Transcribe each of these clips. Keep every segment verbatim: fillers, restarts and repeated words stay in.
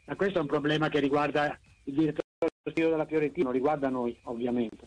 Ma questo è un problema che riguarda il direttore sportivo della Fiorentina, non riguarda noi, ovviamente.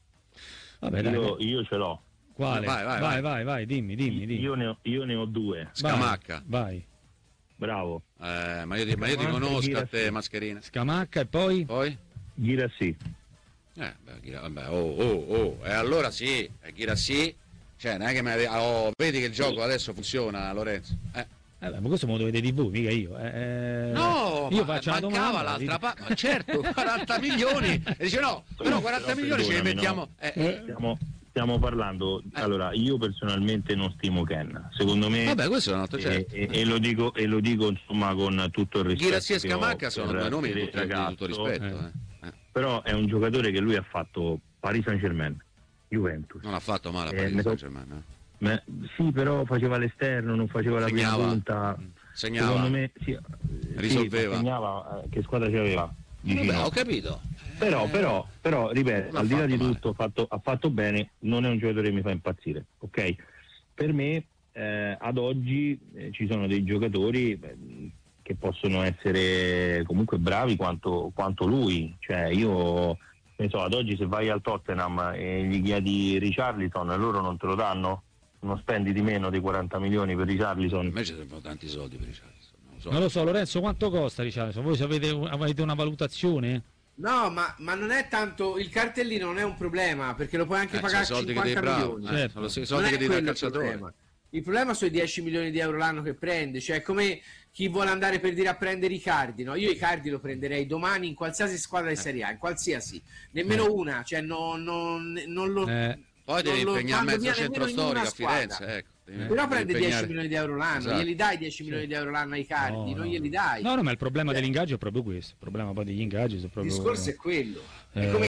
Vabbè, dai, io, dai. io ce l'ho. Quale? Vai, vai, vai, vai. vai, vai, dimmi, dimmi, dimmi. Io ne ho, io ne ho due. Scamacca. Vai. Bravo. Eh, ma io ti, ma io ti Scamacca e conosco a te, Ghirassi. Mascherina. Scamacca e poi? Poi? Ghirassi. Eh, beh, Ghira- vabbè, oh, oh, oh. E allora sì, eh, Ghirassi. Cioè, non è che mi ave- oh, vedi che il gioco adesso funziona, Lorenzo. Eh. Eh, beh, ma questo me lo dovete di voi, mica io. Eh, No, io ma faccio una mancava domanda. l'altra parte, ma certo, quaranta milioni. E dice no, però quaranta Però milioni ce li perdonami, mettiamo. no. Eh, Eh. Stiamo, stiamo parlando, allora io personalmente non stimo Ken, secondo me, Vabbè, questo è un altro e, certo. e- e lo dico, e lo dico insomma con tutto il rispetto. Ghirassi e che ho Scamacca sono per- due nomi per di il tutto, di tutto ragazzo, rispetto. eh. eh. Eh. Però è un giocatore che lui ha fatto Paris Saint-Germain, Juventus. Non ha fatto male a Eh, Paris ne so- Saint-Germain. eh. Ma- sì, però faceva l'esterno, non faceva la prima Segnava. punta. Segnava. Secondo me sì, Risolveva. sì, segnava, eh, che squadra c'aveva? Vicino. Vabbè, ho capito. Però, però, però, ripeto, Non ha al di là fatto di male. tutto, ha fatto, ha fatto bene, non è un giocatore che mi fa impazzire, ok? Per me, eh, ad oggi, eh, ci sono dei giocatori eh, che possono essere comunque bravi quanto, quanto lui, cioè io, ne so, ad oggi se vai al Tottenham e gli chiedi Richarlison, loro non te lo danno? Non spendi di meno dei quaranta milioni per Richarlison? A me ci servono tanti soldi per Richarlison. Non lo so. Non lo so, Lorenzo, quanto costa Richarlison? Voi avete, avete una valutazione? No, ma, ma non è tanto il cartellino, non è un problema perché lo puoi anche Eh, pagare sono i soldi che devi cinquanta bravo. milioni. Eh, Certo. sono i Non soldi è che devi dare al quello il calciatore. problema. Il problema sono i dieci milioni di euro l'anno che prende, cioè è come chi vuole andare per dire a prendere Icardi, no? Io Icardi lo prenderei domani in qualsiasi squadra di Serie A, in qualsiasi, nemmeno Eh. una, cioè non, non, non lo... Eh, Poi devi non lo impegnare mando mezzo via centro nemmeno in una storico a Firenze. squadra. Ecco. Devi- Eh. Però devi prende impegnare- dieci milioni di euro l'anno, Esatto. glieli dai dieci milioni di euro l'anno ai Icardi, no, non no. glieli dai. No, no, ma il problema Eh. dell'ingaggio è proprio questo. Il problema poi degli ingaggi sono Il proprio. discorso è quello. È Eh, come